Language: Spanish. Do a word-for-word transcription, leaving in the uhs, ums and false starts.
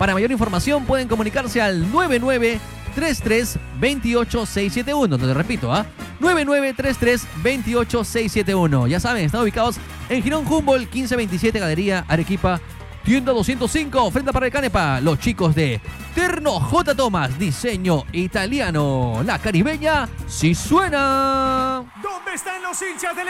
Para mayor información pueden comunicarse al nueve nueve tres tres dos ocho seis siete uno. Te lo repito, ¿ah? ¿eh? nueve nueve tres tres dos ocho seis siete uno. Ya saben, están ubicados en Girón Humboldt, quince veintisiete, Galería Arequipa, tienda doscientos cinco, frente a Parque Canepa. Los chicos de Terno J. Thomas, diseño italiano. La caribeña sí suena. ¿Dónde están los hinchas del